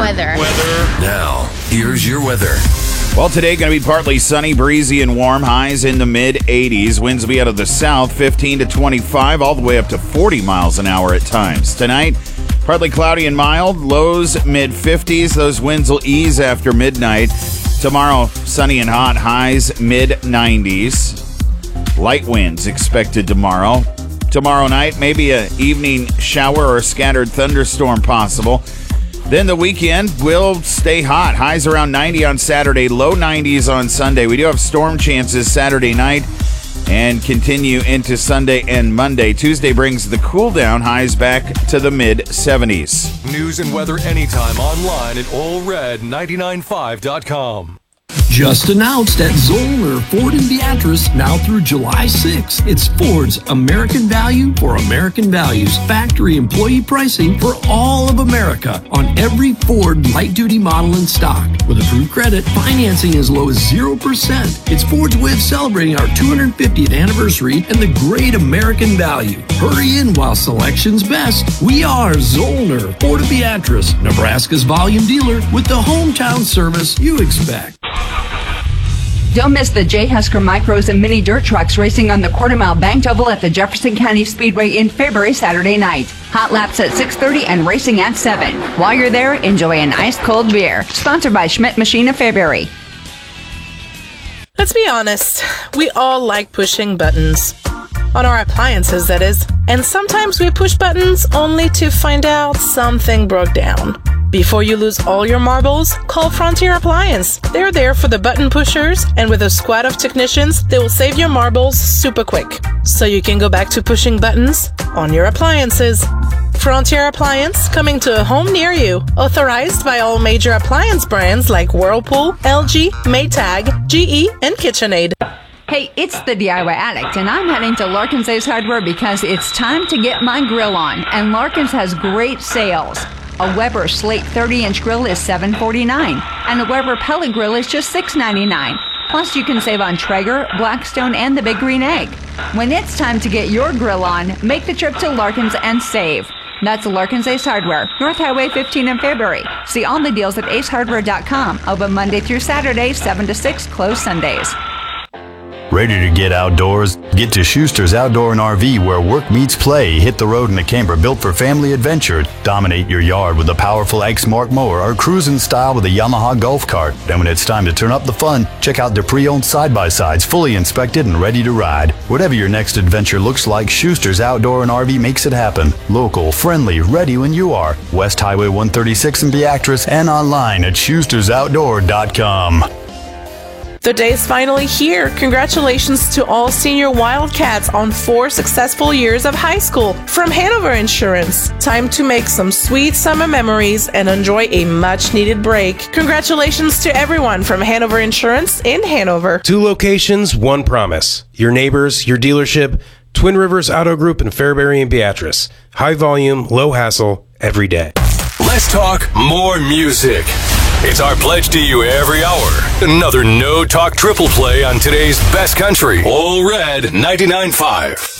Weather. Now, here's your weather. Well, today going to be partly sunny, breezy, and warm. Highs in the mid-80s. Winds will be out of the south, 15 to 25, all the way up to 40 miles an hour at times. Tonight, partly cloudy and mild. Lows mid-50s. Those winds will ease after midnight. Tomorrow, sunny and hot. Highs mid-90s. Light winds expected tomorrow. Tomorrow night, maybe an evening shower or a scattered thunderstorm possible. Then the weekend will stay hot. Highs around 90 on Saturday, low 90s on Sunday. We do have storm chances Saturday night and continue into Sunday and Monday. Tuesday brings the cool down, highs back to the mid-70s. News and weather anytime online at allred995.com. Just announced at Zollner Ford in Beatrice, now through July 6th. It's Ford's American Value for American Values. Factory employee pricing for all of America on every Ford light-duty model in stock. With approved credit, financing as low as 0%. It's Ford's way of celebrating our 250th anniversary and the great American value. Hurry in while selection's best. We are Zollner Ford of Beatrice, Nebraska's volume dealer with the hometown service you expect. Don't miss the J. Husker Micros and Mini Dirt Trucks racing on the quarter-mile banked oval at the Jefferson County Speedway in Fairbury Saturday night. Hot laps at 6:30 and racing at 7. While you're there, enjoy an ice-cold beer. Sponsored by Schmidt Machine of Fairbury. Let's be honest, we all like pushing buttons. On our appliances, that is. And sometimes we push buttons only to find out something broke down. Before you lose all your marbles, call Frontier Appliance. They're there for the button pushers, and with a squad of technicians, they will save your marbles super quick. So you can go back to pushing buttons on your appliances. Frontier Appliance, coming to a home near you. Authorized by all major appliance brands like Whirlpool, LG, Maytag, GE, and KitchenAid. Hey, it's the DIY Addict, and I'm heading to Larkins Ace Hardware because it's time to get my grill on, and Larkins has great sales. A Weber Slate 30-inch grill is $7.49, and a Weber pellet grill is just $6.99. Plus, you can save on Traeger, Blackstone, and the Big Green Egg. When it's time to get your grill on, make the trip to Larkins and save. That's Larkins Ace Hardware, North Highway 15 in Fairbury. See all the deals at acehardware.com. Open Monday through Saturday, 7 to 6, closed Sundays. Ready to get outdoors? Get to Schuster's Outdoor and RV, where work meets play. Hit the road in a camper built for family adventure. Dominate your yard with a powerful Exmark mower, or cruise in style with a Yamaha golf cart. Then when it's time to turn up the fun, check out their pre-owned side-by-sides, fully inspected and ready to ride. Whatever your next adventure looks like, Schuster's Outdoor and RV makes it happen. Local, friendly, ready when you are. West Highway 136 in Beatrice, and online at schustersoutdoor.com. The day is finally here. Congratulations to all senior Wildcats on 4 successful years of high school from Hanover Insurance. Time to make some sweet summer memories and enjoy a much-needed break. Congratulations to everyone from Hanover Insurance in Hanover. 2 locations, 1 promise. Your neighbors, your dealership, Twin Rivers Auto Group in Fairbury and Beatrice. High volume, low hassle, every day. Let's talk more music. It's our pledge to you every hour. Another no-talk triple play on today's best country. All Red 99.5.